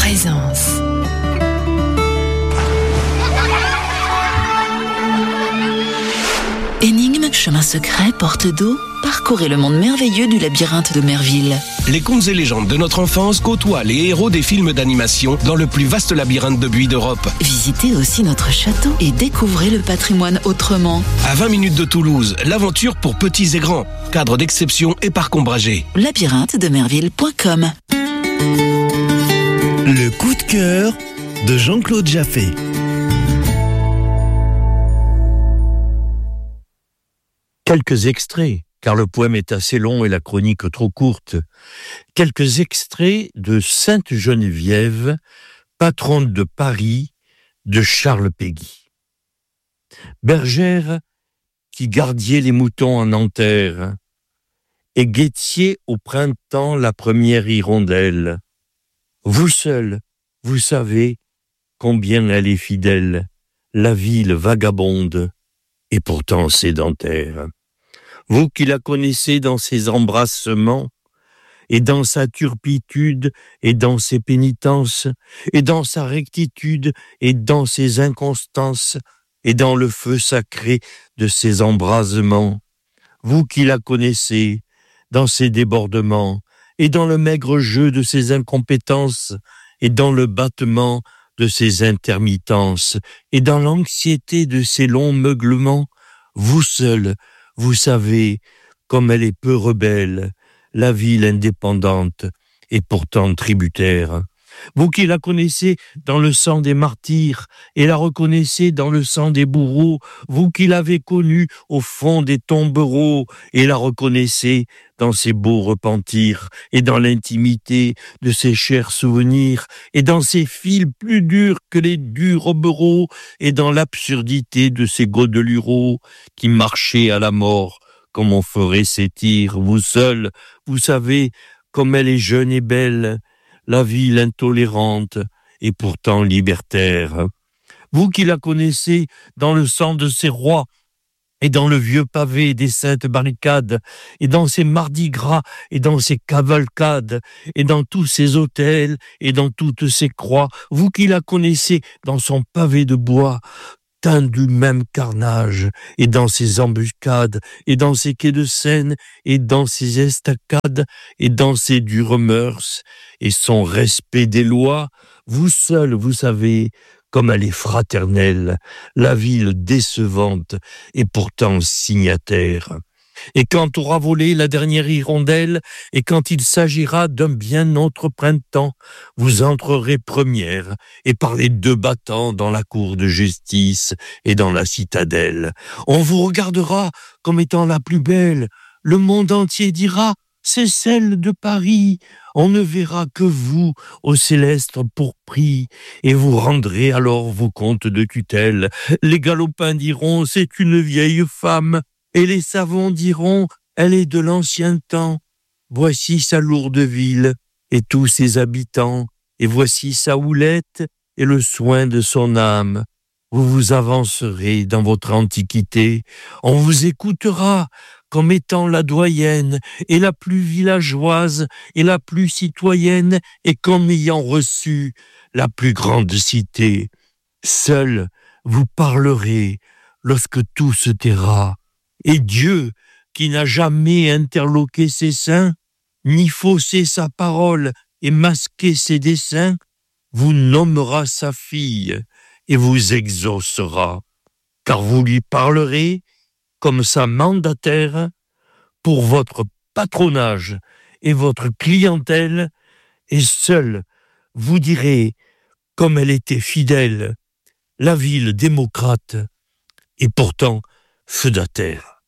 Présence. Énigmes, chemins secrets, portes d'eau, parcourez le monde merveilleux du labyrinthe de Merville. Les contes et légendes de notre enfance côtoient les héros des films d'animation dans le plus vaste labyrinthe de buis d'Europe. Visitez aussi notre château et découvrez le patrimoine autrement. À 20 minutes de Toulouse, l'aventure pour petits et grands. Cadre d'exception et parc ombragé. labyrinthe-de-merville.com. Le coup de cœur de Jean-Claude Jaffé. Quelques extraits, car le poème est assez long et la chronique trop courte. Quelques extraits de Sainte Geneviève, patronne de Paris, de Charles Péguy. Bergère qui gardiez les moutons en Nanterre, et guettiez au printemps la première hirondelle. Vous seul, vous savez combien elle est fidèle, la ville vagabonde et pourtant sédentaire. Vous qui la connaissez dans ses embrassements, et dans sa turpitude, et dans ses pénitences, et dans sa rectitude, et dans ses inconstances, et dans le feu sacré de ses embrasements. Vous qui la connaissez dans ses débordements, et dans le maigre jeu de ses incompétences, et dans le battement de ses intermittences, et dans l'anxiété de ses longs meuglements, vous seul, vous savez comme elle est peu rebelle, la ville indépendante et pourtant tributaire. Vous qui la connaissez dans le sang des martyrs et la reconnaissez dans le sang des bourreaux, vous qui l'avez connue au fond des tombereaux et la reconnaissez dans ses beaux repentirs et dans l'intimité de ses chers souvenirs et dans ses fils plus durs que les durs robereaux et dans l'absurdité de ses godelureaux qui marchaient à la mort comme on ferait ses tirs. Vous seul, vous savez comme elle est jeune et belle, la ville intolérante et pourtant libertaire. Vous qui la connaissez dans le sang de ses rois, et dans le vieux pavé des saintes barricades, et dans ses mardis gras, et dans ses cavalcades, et dans tous ses hôtels, et dans toutes ses croix, vous qui la connaissez dans son pavé de bois, teint du même carnage, et dans ses embuscades, et dans ses quais de Seine, et dans ses estacades, et dans ses dures mœurs, et son respect des lois, vous seul, vous savez, comme elle est fraternelle, la ville décevante, et pourtant signataire. Et quand aura volé la dernière hirondelle, et quand il s'agira d'un bien autre printemps, vous entrerez première, et par les deux battants dans la cour de justice et dans la citadelle. On vous regardera comme étant la plus belle, le monde entier dira « c'est celle de Paris ». On ne verra que vous, au céleste pourpris, et vous rendrez alors vos comptes de tutelle. Les galopins diront « c'est une vieille femme », et les savants diront « elle est de l'ancien temps ». Voici sa lourde ville, et tous ses habitants, et voici sa houlette, et le soin de son âme. Vous vous avancerez dans votre antiquité, on vous écoutera, comme étant la doyenne, et la plus villageoise, et la plus citoyenne, et comme ayant reçu la plus grande cité. Seul vous parlerez lorsque tout se taira, et Dieu, qui n'a jamais interloqué ses seins, ni faussé sa parole et masqué ses desseins, vous nommera sa fille et vous exaucera, car vous lui parlerez comme sa mandataire pour votre patronage et votre clientèle, et seul vous direz, comme elle était fidèle, la ville démocrate et pourtant feudataire.